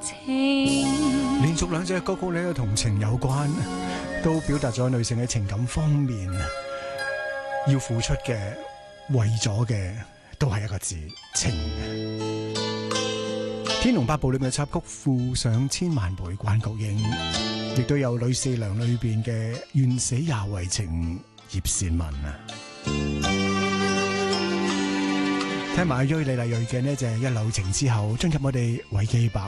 連續兩隻歌曲呢，都同情有關，都表達咗女性嘅情感方面要付出嘅、為咗嘅，都係一個字情。天龍八部裏面嘅插曲附上千萬倍關菊英，亦都有呂四娘裏邊嘅願死也為情葉倩文啊。聽埋阿瑞李麗蕊嘅呢隻一縷情之後，進入我哋維基百